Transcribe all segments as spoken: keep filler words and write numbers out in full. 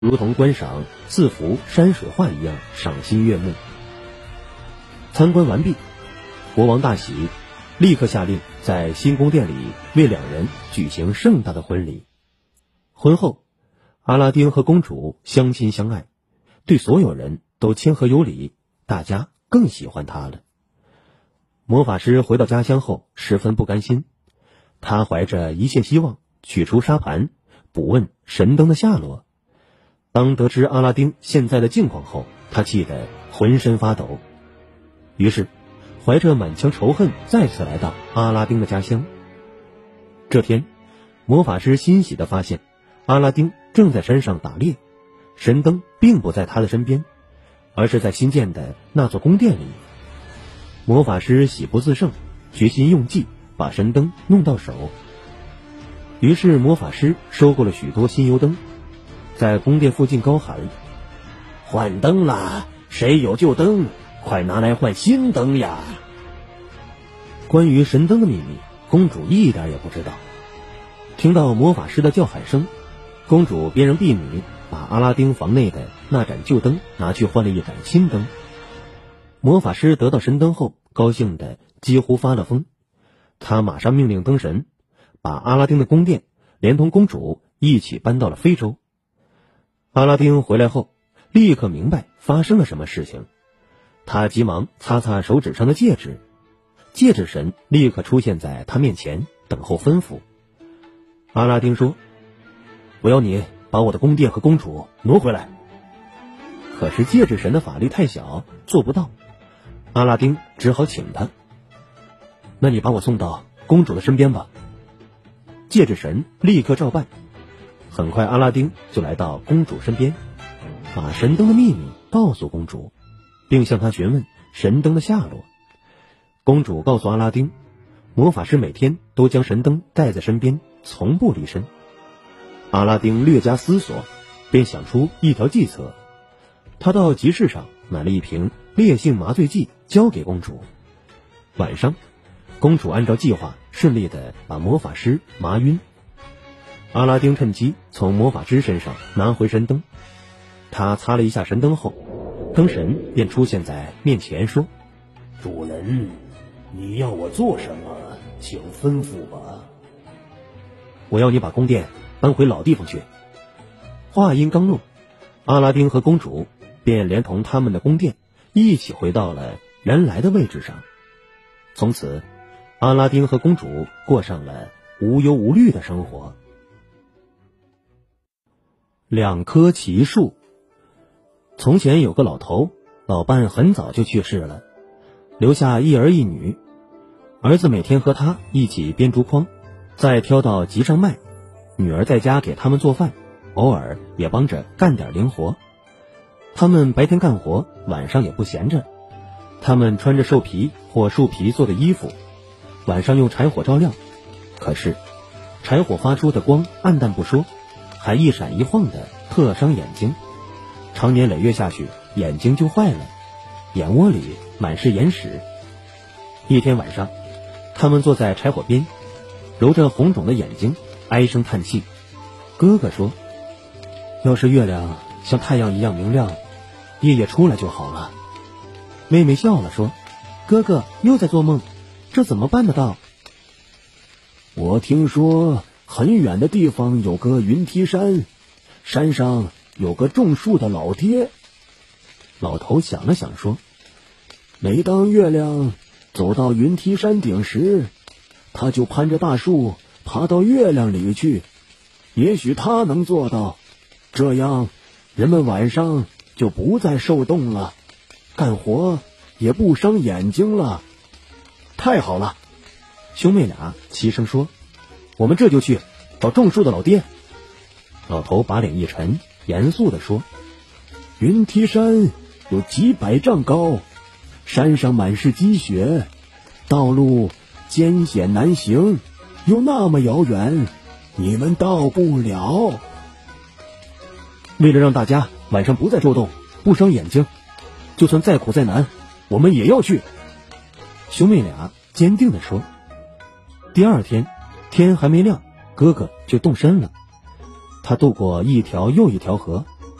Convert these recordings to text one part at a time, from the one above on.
如同观赏四幅山水画一样赏心悦目。参观完毕，国王大喜，立刻下令在新宫殿里为两人举行盛大的婚礼。婚后，阿拉丁和公主相亲相爱，对所有人都谦和有礼，大家更喜欢他了。魔法师回到家乡后十分不甘心，他怀着一切希望取出沙盘，卜问神灯的下落。当得知阿拉丁现在的境况后，他气得浑身发抖。于是怀着满腔仇恨再次来到阿拉丁的家乡。这天，魔法师欣喜地发现阿拉丁正在山上打猎，神灯并不在他的身边，而是在新建的那座宫殿里。魔法师喜不自胜，决心用计把神灯弄到手。于是魔法师收购了许多新油灯，在宫殿附近高喊：换灯啦！谁有旧灯，快拿来换新灯呀！关于神灯的秘密，公主一点也不知道。听到魔法师的叫喊声，公主便让婢女把阿拉丁房内的那盏旧灯拿去换了一盏新灯。魔法师得到神灯后，高兴得几乎发了疯。他马上命令灯神把阿拉丁的宫殿连同公主一起搬到了非洲。阿拉丁回来后，立刻明白发生了什么事情。他急忙擦擦手指上的戒指，戒指神立刻出现在他面前，等候吩咐。阿拉丁说：我要你把我的宫殿和公主挪回来。可是戒指神的法力太小，做不到。阿拉丁只好请他：那你把我送到公主的身边吧。戒指神立刻照办。很快阿拉丁就来到公主身边，把神灯的秘密告诉公主，并向她询问神灯的下落。公主告诉阿拉丁，魔法师每天都将神灯带在身边，从不离身。阿拉丁略加思索，便想出一条计策。他到集市上买了一瓶烈性麻醉剂，交给公主。晚上，公主按照计划顺利地把魔法师麻晕。阿拉丁趁机从魔法师身上拿回神灯，他擦了一下神灯后，灯神便出现在面前说：主人，你要我做什么，请吩咐吧。我要你把宫殿搬回老地方去。话音刚落，阿拉丁和公主便连同他们的宫殿一起回到了原来的位置上。从此，阿拉丁和公主过上了无忧无虑的生活。两棵奇树。从前有个老头，老伴很早就去世了，留下一儿一女。儿子每天和他一起编竹筐，再挑到集上卖，女儿在家给他们做饭，偶尔也帮着干点零活。他们白天干活，晚上也不闲着。他们穿着兽皮或树皮做的衣服，晚上用柴火照亮。可是柴火发出的光暗淡不说，还一闪一晃的特伤眼睛，长年累月下去，眼睛就坏了，眼窝里满是眼屎。一天晚上，他们坐在柴火边，揉着红肿的眼睛，唉声叹气。哥哥说：要是月亮像太阳一样明亮，夜夜出来就好了。妹妹笑了说：哥哥又在做梦，这怎么办得到？我听说很远的地方有个云梯山，山上有个种树的老爹。老头想了想说：每当月亮走到云梯山顶时，他就攀着大树爬到月亮里去，也许他能做到，这样人们晚上就不再受冻了，干活也不伤眼睛了。太好了！兄妹俩齐声说：我们这就去找种树的老爹。老头把脸一沉，严肃地说：云梯山有几百丈高，山上满是积雪，道路艰险难行，又那么遥远，你们到不了。为了让大家晚上不再受冻，不伤眼睛，就算再苦再难，我们也要去。兄妹俩坚定地说。第二天，天还没亮，哥哥就动身了。他渡过一条又一条河，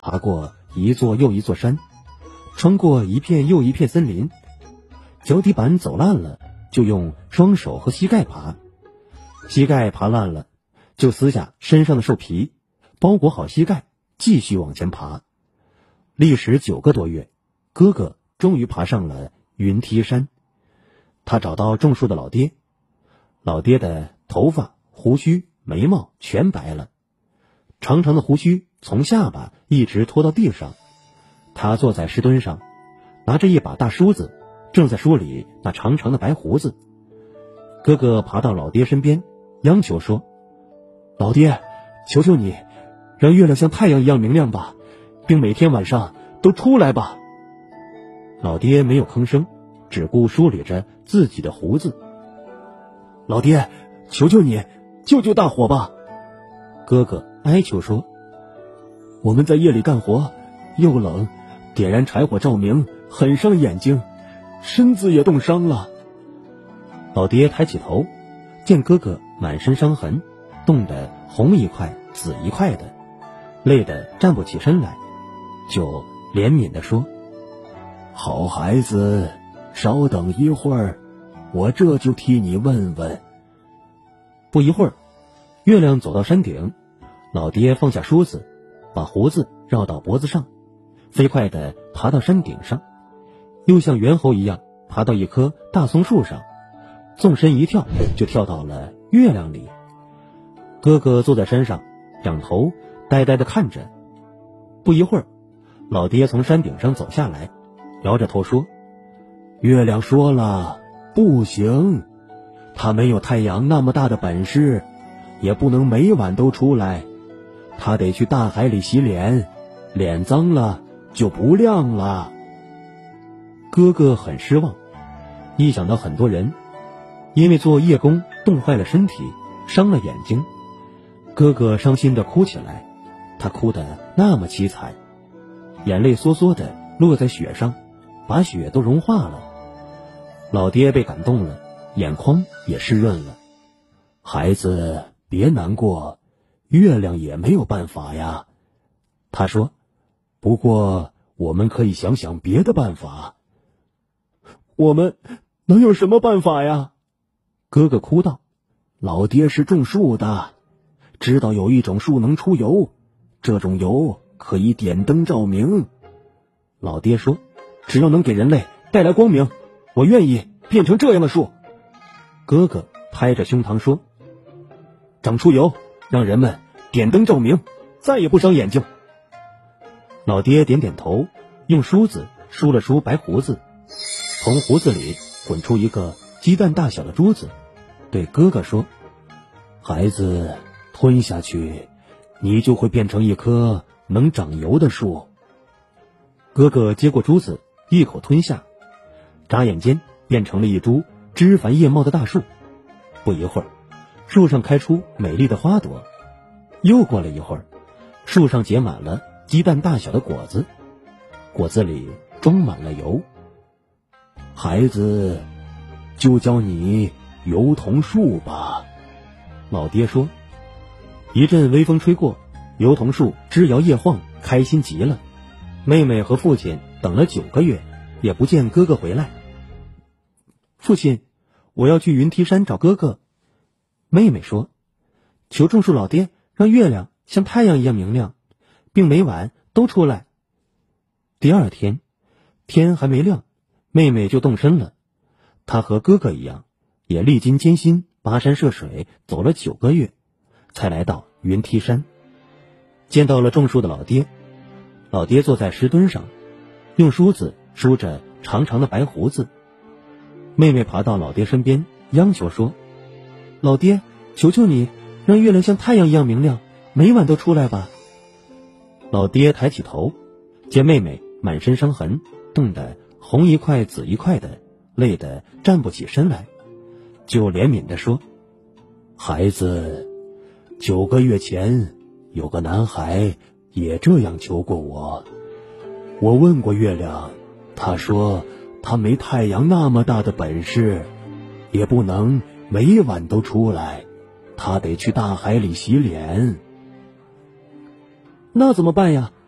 爬过一座又一座山，穿过一片又一片森林。脚底板走烂了，就用双手和膝盖爬，膝盖爬烂了，就撕下身上的兽皮，包裹好膝盖，继续往前爬。历时九个多月，哥哥终于爬上了云梯山。他找到种树的老爹，老爹的头发、胡须、眉毛全白了，长长的胡须从下巴一直拖到地上。他坐在石墩上，拿着一把大梳子，正在梳理那长长的白胡子。哥哥爬到老爹身边，央求说：老爹，求求你，让月亮像太阳一样明亮吧，并每天晚上都出来吧。老爹没有吭声，只顾梳理着自己的胡子。老爹，求求你，救救大伙吧！哥哥哀求说：我们在夜里干活，又冷，点燃柴火照明，很伤眼睛，身子也冻伤了。老爹抬起头，见哥哥满身伤痕，冻得红一块紫一块的，累得站不起身来，就怜悯地说：好孩子，稍等一会儿，我这就替你问问。不一会儿，月亮走到山顶，老爹放下梳子，把胡子绕到脖子上，飞快地爬到山顶上，又像猿猴一样爬到一棵大松树上，纵身一跳，就跳到了月亮里。哥哥坐在山上，仰头呆呆地看着。不一会儿，老爹从山顶上走下来，摇着头说：月亮说了，不行，它没有太阳那么大的本事，也不能每晚都出来，它得去大海里洗脸，脸脏了就不亮了。哥哥很失望，一想到很多人因为做夜工冻坏了身体，伤了眼睛，哥哥伤心地哭起来。他哭得那么凄惨，眼泪嗦嗦地落在雪上，把雪都融化了。老爹被感动了，眼眶也湿润了。孩子，别难过，月亮也没有办法呀。他说，不过我们可以想想别的办法。我们能有什么办法呀？哥哥哭道：老爹是种树的，知道有一种树能出油，这种油可以点灯照明。老爹说，只要能给人类带来光明，我愿意变成这样的树。哥哥拍着胸膛说，长出油，让人们点灯照明，再也不伤眼睛。老爹点点头，用梳子梳了梳白胡子，从胡子里滚出一个鸡蛋大小的珠子，对哥哥说，孩子，吞下去，你就会变成一棵能长油的树。哥哥接过珠子，一口吞下，眨眼间变成了一株枝繁叶茂的大树。不一会儿，树上开出美丽的花朵。又过了一会儿，树上结满了鸡蛋大小的果子，果子里装满了油。孩子，就叫你油桐树吧。老爹说。一阵微风吹过，油桐树枝摇叶晃，开心极了。妹妹和父亲等了九个月，也不见哥哥回来。父亲，我要去云梯山找哥哥。妹妹说，求种树老爹让月亮像太阳一样明亮，并每晚都出来。第二天，天还没亮，妹妹就动身了。她和哥哥一样，也历经艰辛，跋山涉水，走了九个月，才来到云梯山。见到了种树的老爹，老爹坐在石墩上，用梳子梳着长长的白胡子。妹妹爬到老爹身边，央求说，老爹，求求你，让月亮像太阳一样明亮，每晚都出来吧。老爹抬起头，见妹妹满身伤痕，冻得红一块紫一块的，累得站不起身来，就怜悯地说，孩子，九个月前有个男孩也这样求过我，我问过月亮，他说他没太阳那么大的本事，也不能每晚都出来，他得去大海里洗脸。那怎么办呀？